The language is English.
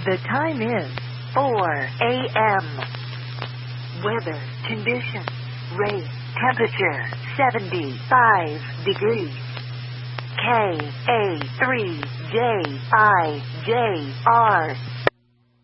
The time is 4 a.m. Weather conditions. Rain. Temperature 75 degrees. KA3JIJR